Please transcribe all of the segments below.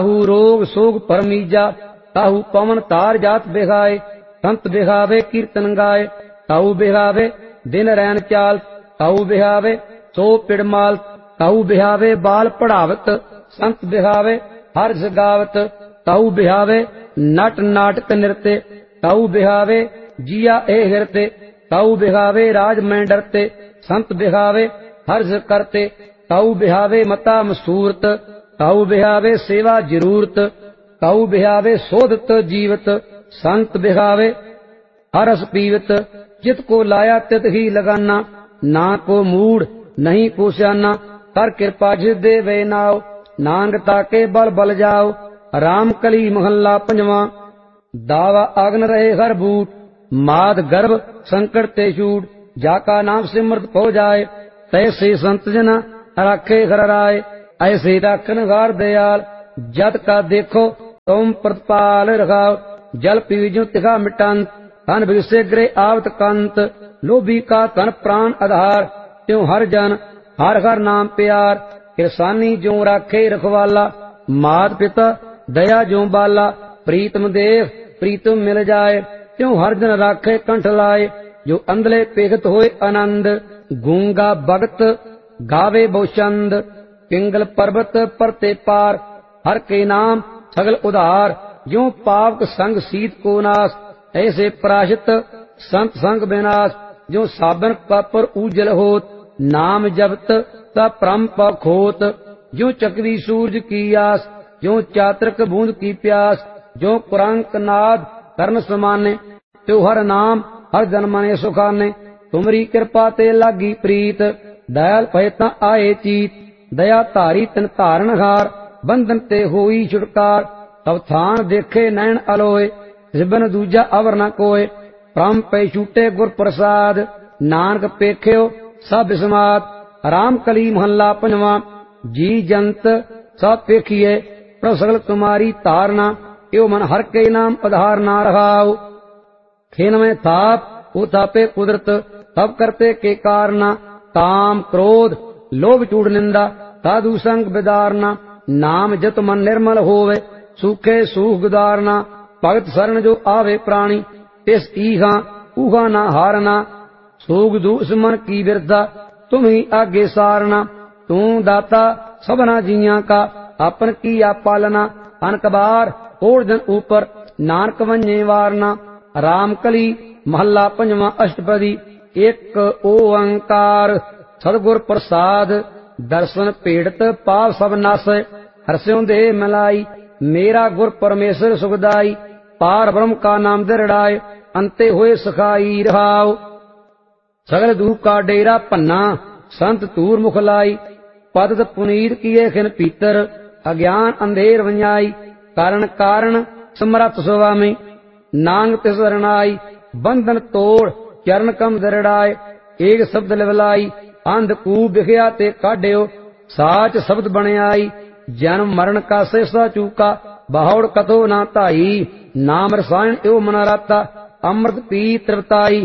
ताहू रोग सोग परमीजा, ताहू पवन तार जात बिहाए, संत बिहावे कीर्तन गाए, ताहू बिहावे दिन रैन चाल, ताहू बिहावे सो पिड़माल, ताहू बिहावे बाल पढ़ावत, संत बिहावे हर जगावत, ताहू बिहावे नट नाटक नृत्य, ताहू बिहावे जिया ए हिरते, ताहू बिहावे राज में डरते, संत बिहावे हर्ज करते, ताहू बिहावे मता मसूरत, ताहू बिहावे सेवा जरूरत, ताहू बिहावे शोधत जीवत, संत बिहावे हरस पीवत, जित को लाया तित ही लगाना, ना को मूड नहीं को स्याना, कर कृपा जिस दे वे नाव, नांग ताके बल बल जाओ। राम कली महल्ला पंजवा। दावा अग्न रहे हर बूट, माद गर्भ संकट ते छूट, जाका नाम सिमरत पो जाए, तैसे संत जना राखे घर राय, ऐसे राखन गार दयाल, जत का देखो तुम प्रतिपाल रखाओ, जल पीजो तिखा मिटंत, धन विषे ग्रह आवत कंत, लोभी का धन प्राण आधार, त्यों हर जन हर हर नाम प्यार, किरसानी जो राखे रखवाला, मात पिता दया जो बाला, प्रीतम देव प्रीतम मिल जाए, त्यों हर जन राखे कंठ लाए, जो अंधले पेगत होए आनंद, गूंगा भगत गावे बहुचंद, पिंगल पर्वत परते पार, हर के नाम सगल उधार, जो पावक संग सीत को नाश, ऐसे पराशित संत संग विनाश, जो साबन पर उजल होत, नाम जपत तब परम पख होत, जो चकवी सूरज की आस, जो चात्रक बूंद की प्यास, जो कुरंक नाद कर्ण समाने, त्यो हर नाम हर जन्मने सुखाने, तुमरी कृपा ते लागी प्रीत, दयाल भयता आए चीत, दया धारी तन धारण हार, बंधन ते होई छुटकार, तब थान देखे नैन अलोए, जिबन दूजा अवर न कोय, परम पे छूटे गुर प्रसाद, नानक पेख्यो सब समात। राम कली महल्ला पंजवा। जी जंत सब पेखिए, प्रभ सगल तुम्हारी तारना, यो मन हर के नाम आधारना रहाओ। खेन में ताप वो तापे कुदरत, तब करते के कारना, काम क्रोध लोभ चूड़ निंदा, साधु संग बिदारना, नाम जत मन निर्मल होवे, सूखे सूख गुदारना, भगत शरण जो आवे प्राणी, तिस ईहा ऊहा ना हारना, सूग दूस मन की बिरधा, तुम ही आगे सारना, तू दाता सबना जिया का, आपन की आप पालना, अनकबार और जन ऊपर, नानक वन्ये वारना। राम कली महल्ला पंजवा अष्टपदी। एक ओंकार सदगुर प्रसाद, दर्शन पीड़ित पाप सब नासै, हर्ष्यों दे मिलाई, मेरा गुर परमेश्वर सुखदाई, पार ब्रह्म का नाम दृढ़ाए, अंते हुए सखाई रहाओ। सगल दुख का डेरा पन्ना, संत तूर मुख लाई, पद पुनीत किए खिन पीतर, अज्ञान अंधेर वंजाई, कारण कारण समरथ स्वामी, नांग तिस शरणाई, बंधन तोड़ चरण कम दृढ़ाए, एक शब्द लिवलाई, अंधकूप बिखया ते काढ़ियो, साच शब्द बणियाई, जन्म मरण का शेषा चूका, बाहुड़ कथो ना ताई, नाम रसायन एव मना राता, अमृत पी तृप्ताई।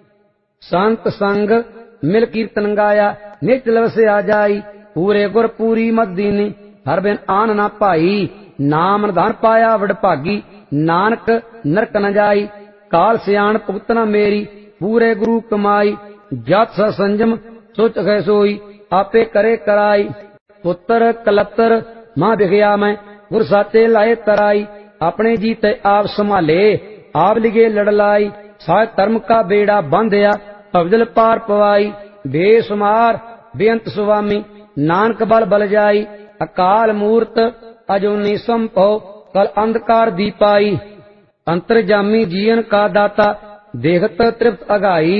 संत संग मिल कीर्तन गाया, नित लव से आ जाई, पूरे गुर पूरी मत दीनी, हर बिन आन ना पाई, नाम निधान पाया वड भागी, नानक नरक न जाई, काल सियाण भुगतना मेरी, पूरे गुरु कमाई, जत स संजम सोच है सोई, आपे करे कराई, पुत्र कलतर मां बिखया मैं, गुर साचे लाए तराई, अपने जीते आप संभाले, आप लिगे लड़लाई, साय धर्म का बेड़ा बांधया, अवजल पार पवाई, बेसुमार बेअंत स्वामी, नानक बल बल जाई, अकाल मूर्त अजूनी संभव, कल अंधकार दीपाई, अंतर्जामी जीवन का दाता, देखत तृप्त अगाई,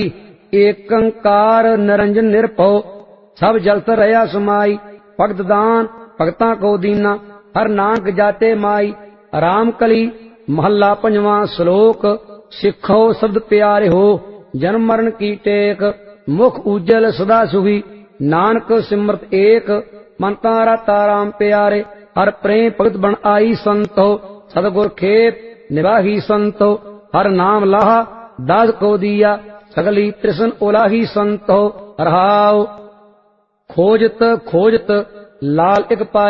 एकंकार निरंजन निर्भव, सब जलत रहा समाई, भगत दान भगता को दीना, हर नानक जाते माई। राम कली महल्ला पंजवा। श्लोक सिखो शब्द प्यारे हो, जन्म मरण की टेक, मुख उज्जल सदा सुखी, नानक सिमरत एक, मन तारा ताराम प्यारे, हर प्रेम भगत बन आई संतो, सदगुर खेप निवाही संतो, हर नाम लाहा दास को दिया, सगली तृष्ण ओलाही संतो रहाओ। खोजत खोजत लाल एक पाया,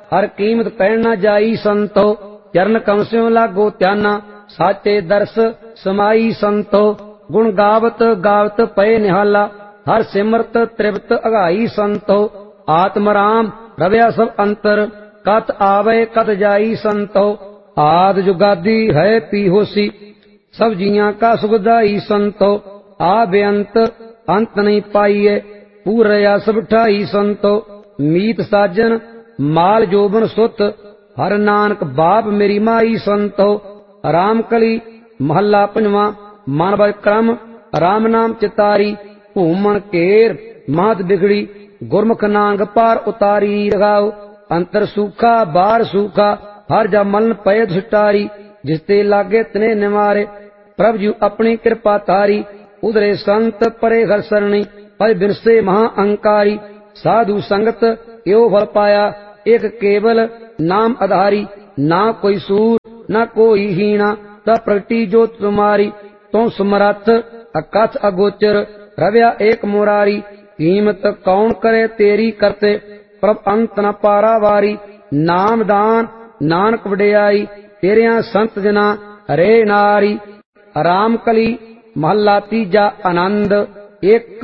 हर कीमत कहण न जाई संतो। चरण कम स्यों लागो त्याना साचे दर्श समाई संतो। गुण गावत गावत पए निहाला हर सिमरत त्रिवत अघाई संतो। आत्म राम रव्या सब अंतर कत आवे कत जाई संतो। आद जुगादी है पी होसी सब जियां का सुखदाई संतो। आ बेअंत अंत नहीं पाइए पूरया सब ठाई संतो। मीत साजन माल जोबन सुत हर नानक बाप मेरी माई संतो। राम कली महला पंजवा मानव क्रम राम नाम चितारी। भूमन केर महत बिगड़ी गुरमुख नांग पार उतारी। रघाओ अंतर सूखा बाहर सूखा हर जा मलन पय दुष्टारी। जिसते लागे तने निवारे प्रभु जी अपनी कृपा तारी। उधरे संत परे घर सरणी पद बिरसे महा अहंकारी। साधु संगत यो फल पाया एक केवल नाम आधारी। ना कोई सूर ना कोई हीना तब प्रगटी ज्योत तुम्हारी। तो समरथ अकथ अगोचर रव्या एक मुरारी। कीमत कौन करे तेरी करते प्रभ अंत न पारावारी। नाम दान नानक वडियाई तेरिया संत जना रे नारी। राम कली महला तीजा आनंद एक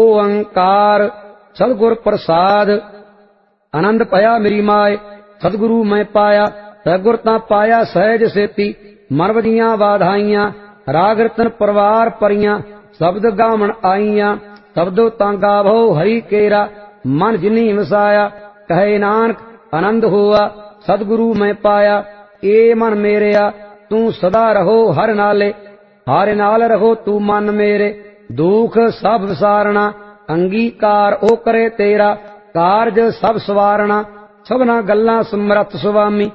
ओंकार सदगुर प्रसाद। आनंद पाया मेरी माए सदगुरु मैं पाया सदगुर ता पाया सहज सेती। मन वजियां वाधाइयां राग रतन परवार परियां शब्द गावण आईयां। शब्दो ता गावो हरि केरा मन जिनी वसाया। कहे नानक आनंद हुआ सदगुरु मैं पाया। ए मन मेरेया तू सदा रहो हर नाले हारे नाल रहो तू मन मेरे। दुख सब विसारना अंगीकार ओ करे तेरा कारज सब सवारना। सबना गल्लां समरथ सुवामी